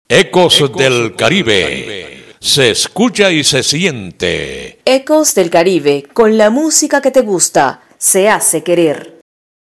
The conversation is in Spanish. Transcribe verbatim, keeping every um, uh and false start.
Ecos, Ecos del Caribe. Caribe. Se escucha y se siente. Ecos del Caribe, con la música que te gusta, se hace querer.